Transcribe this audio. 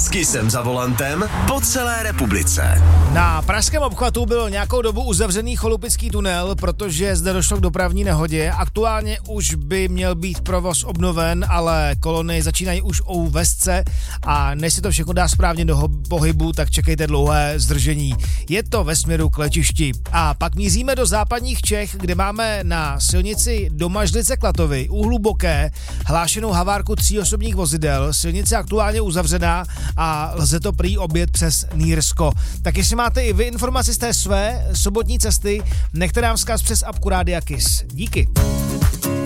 S Kissem za volantem po celé republice. Na pražském obchvatu byl nějakou dobu uzavřený Cholupický tunel, protože zde došlo k dopravní nehodě. Aktuálně už by měl být provoz obnoven, ale kolony začínají už u Vesce a než se to všechno dá správně do pohybu, tak čekejte dlouhé zdržení. Je to ve směru k letišti. A pak míříme do západních Čech, kde máme na silnici Domažlice-Klatovy u Hluboké hlášenou havárku 3 osobních vozidel. Silnice aktuálně uzavřená a lze to prý objet přes Nýrsko. Tak jestli máte i vy informaci z té své sobotní cesty, nechte nám vzkaz přes apku Rádia Kiss. Díky.